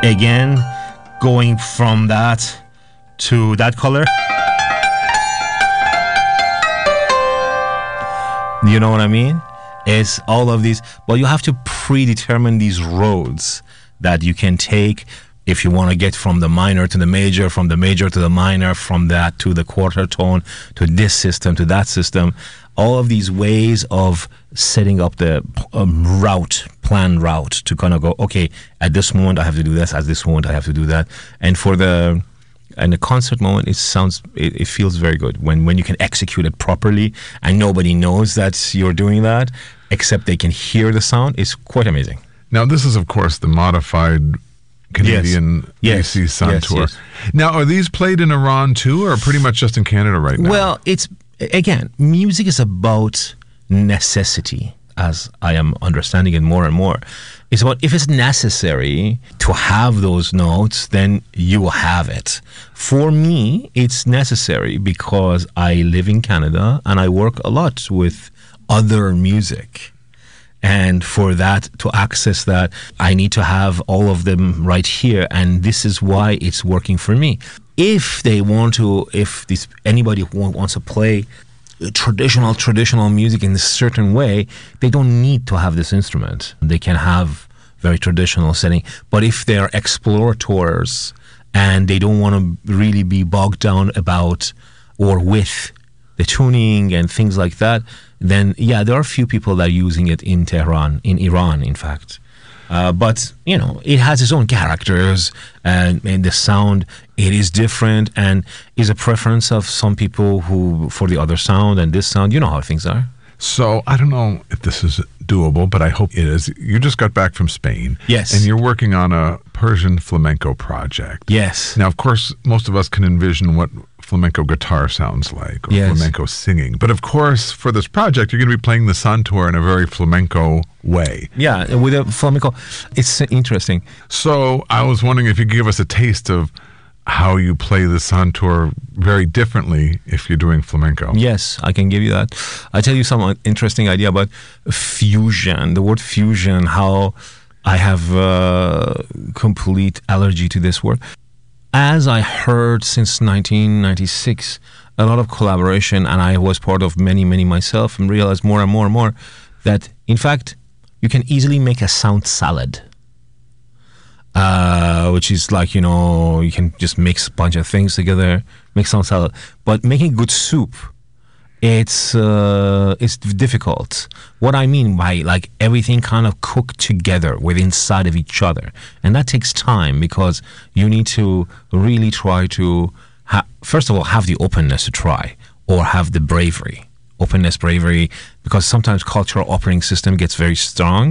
Again, going from that to that color. You know what I mean? It's all of these, but you have to predetermine these roads that you can take if you want to get from the minor to the major, from the major to the minor, from that to the quarter tone, to this system, to that system. All of these ways of setting up the planned route to kind of go, okay, at this moment I have to do this, at this moment I have to do that. And for the concert moment, it feels very good when you can execute it properly and nobody knows that you're doing that, except they can hear the sound. It's quite amazing. Now, this is, of course, the modified Canadian AC Sun Tour. Yes. Now, are these played in Iran too, or pretty much just in Canada right now? Well, again, music is about necessity, as I am understanding it more and more. It's about, if it's necessary to have those notes, then you will have it. For me, it's necessary because I live in Canada and I work a lot with other music. And for that, to access that, I need to have all of them right here. And this is why it's working for me. If anybody wants to play traditional music in a certain way, they don't need to have this instrument. They can have very traditional setting. But if they're explorators and they don't want to really be bogged down about or with the tuning and things like that, then yeah, there are a few people that are using it in Tehran, in Iran, in fact. But, it has its own characters and the sound, it is different and is a preference of some people for the other sound and this sound. You know how things are. So I don't know if this is doable, but I hope it is. You just got back from Spain. Yes. And you're working on a Persian flamenco project. Yes. Now, of course, most of us can envision what flamenco guitar sounds like, or flamenco singing. But of course, for this project, you're going to be playing the Sun Tour in a very flamenco way. Yeah, with a flamenco. It's interesting. So I was wondering if you could give us a taste of how you play the Sun Tour very differently if you're doing flamenco. Yes, I can give you that. I'll tell you some interesting idea about fusion, the word fusion, how I have a complete allergy to this word. As I heard since 1996, a lot of collaboration, and I was part of many myself, and realized more and more that, in fact, you can easily make a sound salad. Which is like, you can just mix a bunch of things together, make sound salad. But making good soup, it's difficult. What I mean by like everything kind of cooked together with inside of each other. And that takes time because you need to really try to, first of all, have the openness to try, or have the bravery. Openness, bravery, because sometimes cultural operating system gets very strong.